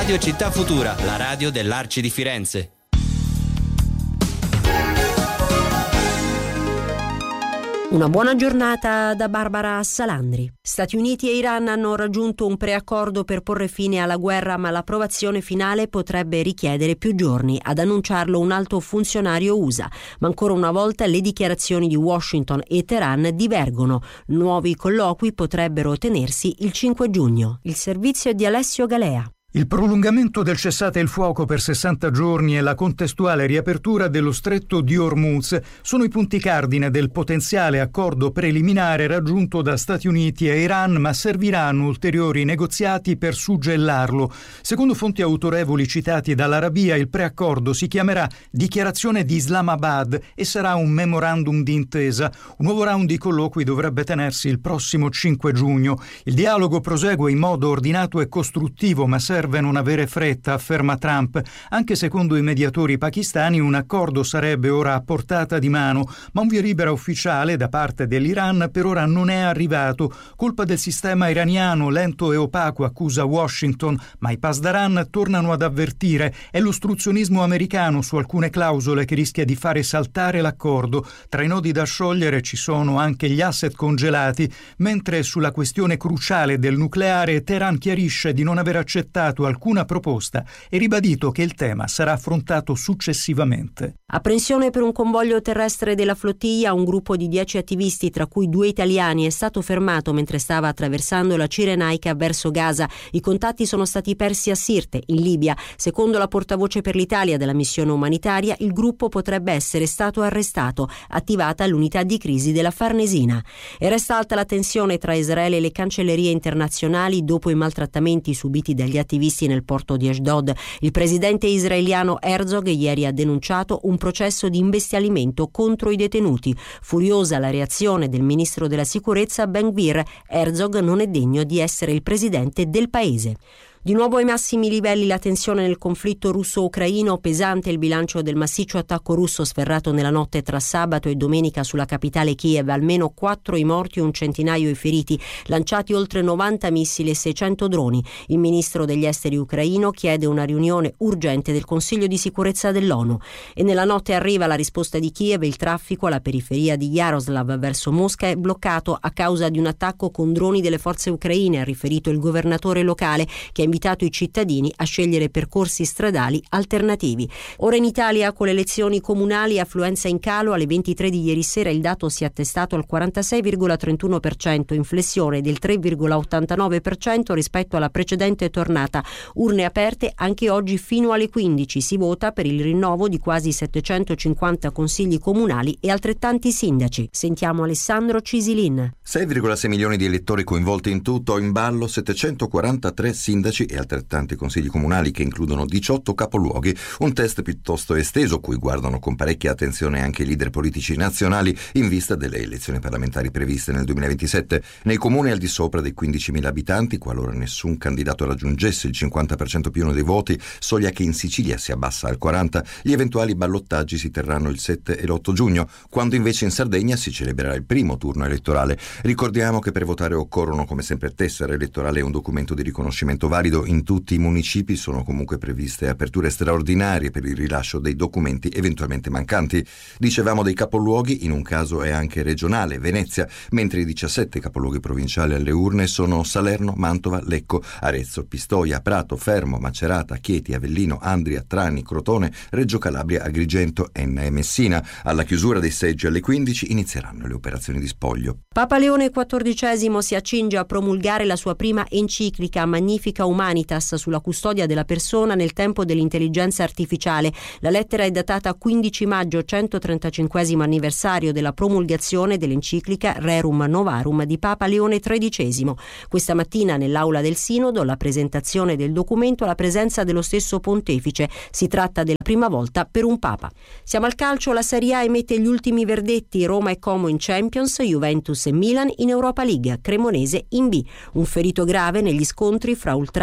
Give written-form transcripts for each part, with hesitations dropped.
Radio Città Futura, la radio dell'Arci di Firenze. Una buona giornata da Barbara Salandri. Stati Uniti e Iran hanno raggiunto un preaccordo per porre fine alla guerra, ma l'approvazione finale potrebbe richiedere più giorni. Ad annunciarlo un alto funzionario USA. Ma ancora una volta le dichiarazioni di Washington e Teheran divergono. Nuovi colloqui potrebbero tenersi il 5 giugno. Il servizio è di Alessio Galea. Il prolungamento del cessate il fuoco per 60 giorni e la contestuale riapertura dello stretto di Hormuz sono i punti cardine del potenziale accordo preliminare raggiunto da Stati Uniti e Iran, ma serviranno ulteriori negoziati per suggellarlo. Secondo fonti autorevoli citati dall'Arabia, il preaccordo si chiamerà Dichiarazione di Islamabad e sarà un memorandum di intesa. Un nuovo round di colloqui dovrebbe tenersi il prossimo 5 giugno. Il dialogo prosegue in modo ordinato e costruttivo, ma serve non avere fretta, afferma Trump. Anche secondo i mediatori pakistani un accordo sarebbe ora a portata di mano, ma un via libera ufficiale da parte dell'Iran per ora non è arrivato. Colpa del sistema iraniano, lento e opaco, accusa Washington, ma i Pasdaran tornano ad avvertire. È l'ostruzionismo americano su alcune clausole che rischia di fare saltare l'accordo. Tra i nodi da sciogliere ci sono anche gli asset congelati, mentre sulla questione cruciale del nucleare Teheran chiarisce di non aver accettato alcuna proposta e ribadito che il tema sarà affrontato successivamente. Apprensione per un convoglio terrestre della flottiglia. Un gruppo di 10 attivisti, tra cui 2 italiani, è stato fermato mentre stava attraversando la Cirenaica verso Gaza. I contatti sono stati persi a Sirte, in Libia. Secondo la portavoce per l'Italia della missione umanitaria, il gruppo potrebbe essere stato arrestato, attivata l'unità di crisi della Farnesina. E resta alta la tensione tra Israele e le cancellerie internazionali dopo i maltrattamenti subiti dagli attivisti nel porto di Ashdod. Il presidente israeliano Herzog ieri ha denunciato un processo di imbestialimento contro i detenuti. Furiosa la reazione del ministro della sicurezza Ben Gvir. Herzog non è degno di essere il presidente del paese. Di nuovo ai massimi livelli la tensione nel conflitto russo-ucraino, pesante il bilancio del massiccio attacco russo sferrato nella notte tra sabato e domenica sulla capitale Kiev, almeno 4 i morti e un centinaio i feriti, lanciati oltre 90 missili e 600 droni. Il ministro degli esteri ucraino chiede una riunione urgente del Consiglio di sicurezza dell'ONU. E nella notte arriva la risposta di Kiev. Il traffico alla periferia di Yaroslav verso Mosca è bloccato a causa di un attacco con droni delle forze ucraine, ha riferito il governatore locale, che ha invitato i cittadini a scegliere percorsi stradali alternativi. Ora in Italia, con le elezioni comunali, affluenza in calo. Alle 23 di ieri sera il dato si è attestato al 46,31%, inflessione del 3,89% rispetto alla precedente tornata. Urne aperte anche oggi fino alle 15. Si vota per il rinnovo di quasi 750 consigli comunali e altrettanti sindaci. Sentiamo Alessandro Cisilin. 6,6 milioni di elettori coinvolti in tutto, in ballo 743 sindaci e altrettanti consigli comunali che includono 18 capoluoghi, un test piuttosto esteso cui guardano con parecchia attenzione anche i leader politici nazionali in vista delle elezioni parlamentari previste nel 2027. Nei comuni al di sopra dei 15.000 abitanti, qualora nessun candidato raggiungesse il 50% più uno dei voti, soglia che in Sicilia si abbassa al 40%, gli eventuali ballottaggi si terranno il 7 e l'8 giugno, quando invece in Sardegna si celebrerà il primo turno elettorale. Ricordiamo che per votare occorrono come sempre tessera elettorale e un documento di riconoscimento valido. In tutti i municipi sono comunque previste aperture straordinarie per il rilascio dei documenti eventualmente mancanti. Dicevamo dei capoluoghi, in un caso è anche regionale, Venezia, mentre i 17 capoluoghi provinciali alle urne sono Salerno, Mantova, Lecco, Arezzo, Pistoia, Prato, Fermo, Macerata, Chieti, Avellino, Andria, Trani, Crotone, Reggio Calabria, Agrigento, Enna e Messina. Alla chiusura dei seggi alle 15 inizieranno le operazioni di spoglio. Papa Leone XIV si accinge a promulgare la sua prima enciclica Magnifica Humanitas sulla custodia della persona nel tempo dell'intelligenza artificiale. La lettera è datata 15 maggio, 135esimo anniversario della promulgazione dell'enciclica Rerum Novarum di Papa Leone XIII. Questa mattina nell'aula del Sinodo la presentazione del documento alla presenza dello stesso pontefice. Si tratta della prima volta per un Papa. Siamo al calcio, la Serie A emette gli ultimi verdetti. Roma e Como in Champions, Juventus e Milan in Europa League, Cremonese in B. Un ferito grave negli scontri fra ultra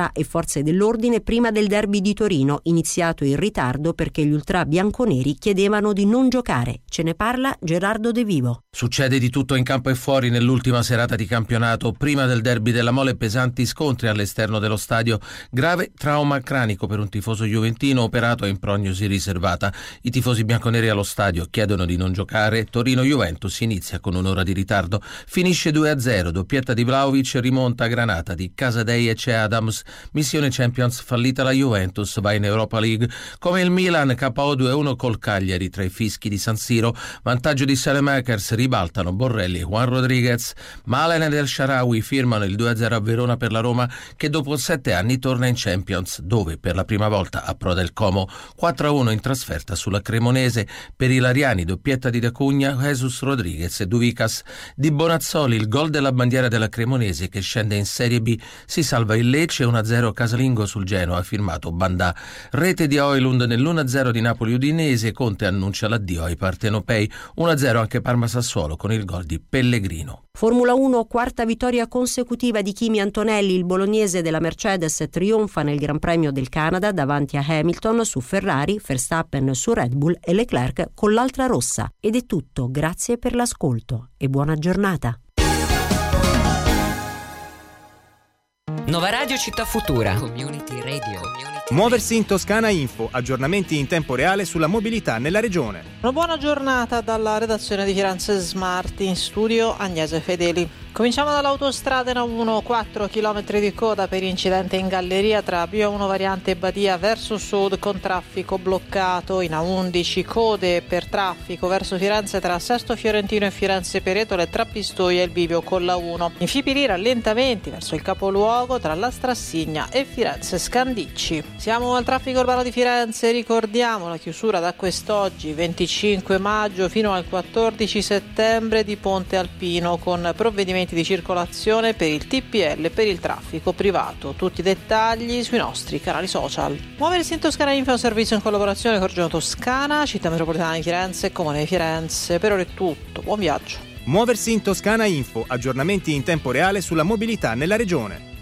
società e forze dell'ordine prima del derby di Torino, iniziato in ritardo perché gli ultra bianconeri chiedevano di non giocare. Ce ne parla Gerardo De Vivo. Succede di tutto in campo e fuori nell'ultima serata di campionato. Prima del derby della Mole, pesanti scontri all'esterno dello stadio. Grave trauma cranico per un tifoso juventino operato in prognosi riservata. I tifosi bianconeri allo stadio chiedono di non giocare. Torino-Juventus inizia con un'ora di ritardo. Finisce 2-0, doppietta di Vlahovic, rimonta a Granata di Casadei e c'è Adams. Missione Champions fallita, la Juventus va in Europa League. Come il Milan, KO 2-1 col Cagliari tra i fischi di San Siro. Vantaggio di Saelemaekers, ribaltano Borrelli e Juan Rodriguez. Malen ed El Shaarawy firmano il 2-0 a Verona per la Roma, che dopo 7 anni torna in Champions, dove per la prima volta approda il Como. 4-1 in trasferta sulla Cremonese. Per i Lariani, doppietta di D'Acugna, Jesus Rodriguez e Duvicas. Di Bonazzoli il gol della bandiera della Cremonese, che scende in Serie B. Si salva il Lecce, 1-0 casalingo sul Genoa, firmato Bandà. Rete di Højlund nell'1-0 di Napoli-Udinese. Conte annuncia l'addio ai partenopei. 1-0 anche Parma-Sassuolo con il gol di Pellegrino. Formula 1, quarta vittoria consecutiva di Kimi Antonelli. Il bolognese della Mercedes trionfa nel Gran Premio del Canada davanti a Hamilton su Ferrari, Verstappen su Red Bull e Leclerc con l'altra rossa. Ed è tutto, grazie per l'ascolto e buona giornata. Nova Radio Città Futura. Community Radio. Muoversi in Toscana Info, aggiornamenti in tempo reale sulla mobilità nella regione. Una buona giornata dalla redazione di Firenze Smart, in studio Agnese Fedeli. Cominciamo dall'autostrada in A1, 4 km di coda per incidente in galleria tra Via 1 variante Badia verso sud con traffico bloccato. In A11 code per traffico verso Firenze tra Sesto Fiorentino e Firenze Peretole, tra Pistoia e il bivio con la 1. In Fipili rallentamenti verso il capoluogo tra la Strassigna e Firenze Scandicci. Siamo al traffico urbano di Firenze, ricordiamo la chiusura da quest'oggi 25 maggio fino al 14 settembre di Ponte Alpino con provvedimenti di circolazione per il TPL e per il traffico privato. Tutti i dettagli sui nostri canali social. Muoversi in Toscana Info è un servizio in collaborazione con Regione Toscana, Città Metropolitana di Firenze e Comune di Firenze. Per ora è tutto, buon viaggio. Muoversi in Toscana Info, aggiornamenti in tempo reale sulla mobilità nella regione.